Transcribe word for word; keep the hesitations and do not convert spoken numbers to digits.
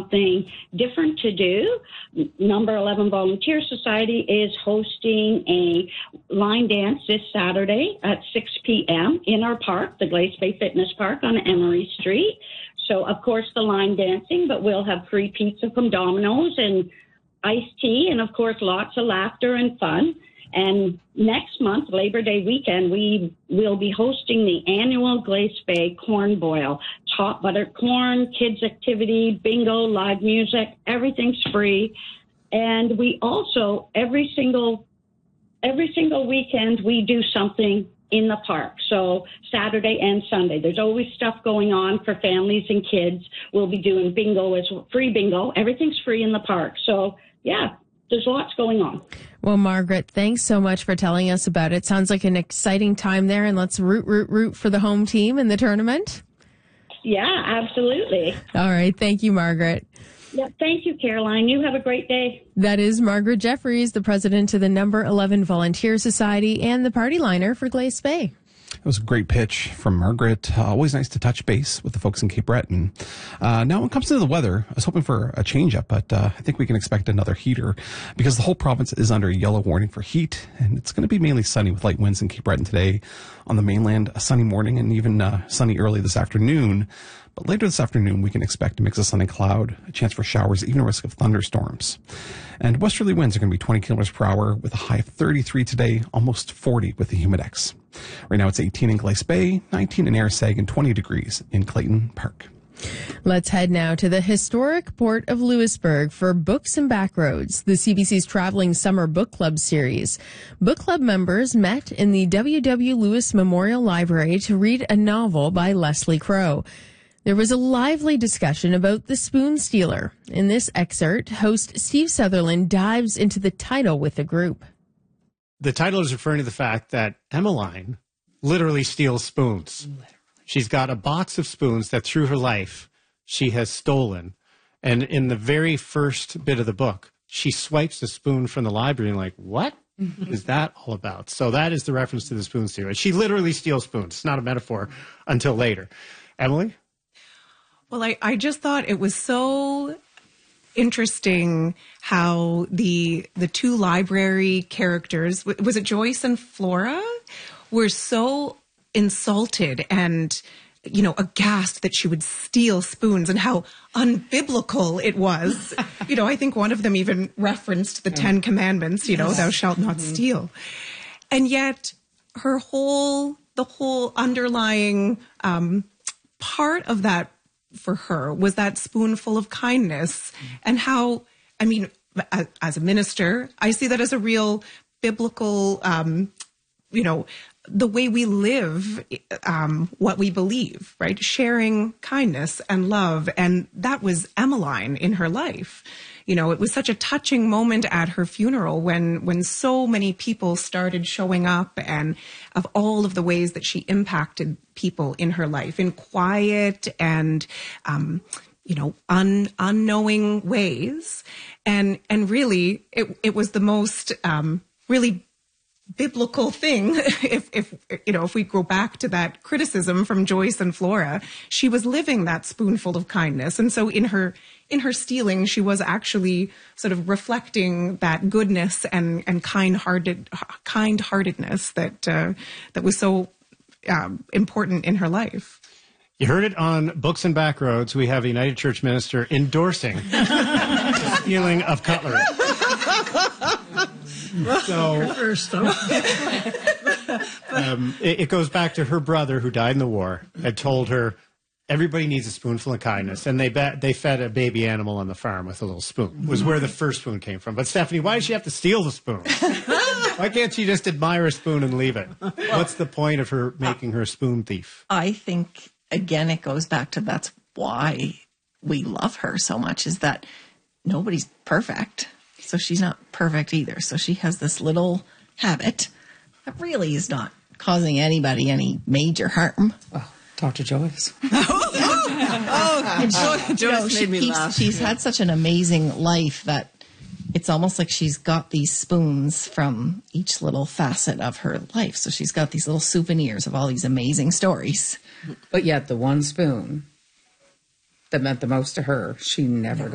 something different to do. Number eleven Volunteer Society is hosting a line dance this Saturday at six p.m. in our park, the Glace Bay Fitness Park on Emery Street. So, of course, the line dancing, but we'll have free pizza from Domino's and iced tea, and, of course, lots of laughter and fun. And next month, Labor Day weekend, we will be hosting the annual Glace Bay Corn Boil. Top buttered corn, kids activity, bingo, live music, everything's free. And we also, every single every single weekend, we do something in the park. So Saturday and Sunday, there's always stuff going on for families and kids. We'll be doing bingo as free bingo. Everything's free in the park. So, yeah, there's lots going on. Well, Margaret, thanks so much for telling us about it. Sounds like an exciting time there, and let's root, root, root for the home team in the tournament. Yeah, absolutely. All right. Thank you, Margaret. Yeah, thank you, Caroline. You have a great day. That is Margaret Jeffries, the president of the Number eleven Volunteer Society and the party liner for Glace Bay. It was a great pitch from Margaret. Uh, always nice to touch base with the folks in Cape Breton. Uh, now, when it comes to the weather, I was hoping for a change-up, but uh, I think we can expect another heater because the whole province is under a yellow warning for heat, and it's going to be mainly sunny with light winds in Cape Breton today. On the mainland, a sunny morning and even uh, sunny early this afternoon. But later this afternoon, we can expect a mix of sun and cloud, a chance for showers, even a risk of thunderstorms. And westerly winds are going to be twenty kilometers per hour with a high of thirty-three today, almost forty with the humidex. Right now it's eighteen in Glace Bay, nineteen in Airseg, and twenty degrees in Clayton Park. Let's head now to the historic port of Louisbourg for Books and Backroads, the C B C's traveling summer book club series. Book club members met in the W W Lewis Memorial Library to read a novel by Leslie Crowe. There was a lively discussion about The Spoon Stealer. In this excerpt, host Steve Sutherland dives into the title with the group. The title is referring to the fact that Emmeline literally steals spoons. Literally. She's got a box of spoons that through her life she has stolen. And in the very first bit of the book, she swipes the spoon from the library and like, what is that all about? So that is the reference to the spoon stealer. She literally steals spoons. It's not a metaphor until later. Emily? Well, I, I just thought it was so interesting how the the two library characters, was it Joyce and Flora, were so insulted and, you know, aghast that she would steal spoons and how unbiblical it was. You know, I think one of them even referenced the Ten Commandments, you know, thou shalt not mm-hmm. steal. And yet her whole, the whole underlying um, part of that for her was that spoonful of kindness and how, I mean, as a minister, I see that as a real biblical, um, you know, the way we live, um, what we believe, right? Sharing kindness and love. And that was Emmeline in her life. You know, it was such a touching moment at her funeral when, when so many people started showing up and of all of the ways that she impacted people in her life in quiet and, um, you know, un, unknowing ways. And, and really it, it was the most, um, really biblical thing. If, if, you know, if we go back to that criticism from Joyce and Flora, she was living that spoonful of kindness. And so in her, in her stealing, she was actually sort of reflecting that goodness and, and kind-hearted, kind-heartedness that, uh, that was so um, important in her life. You heard it on Books and Backroads. We have a United Church minister endorsing stealing of cutlery. So um, it, it goes back to her brother who died in the war had told her everybody needs a spoonful of kindness, and they bet they fed a baby animal on the farm with a little spoon. Was where the first spoon came from. But Stephanie, why did she have to steal the spoon? Why can't she just admire a spoon and leave it? What's the point of her making her a spoon thief? I think again it goes back to that's why we love her so much, is that nobody's perfect. So she's not perfect either. So she has this little habit that really is not causing anybody any major harm. Well, talk to Joyce. oh, and she, Joyce you know, she made me keeps, laugh. She's had such an amazing life that it's almost like she's got these spoons from each little facet of her life. So she's got these little souvenirs of all these amazing stories. But yet the one spoon that meant the most to her, she never got.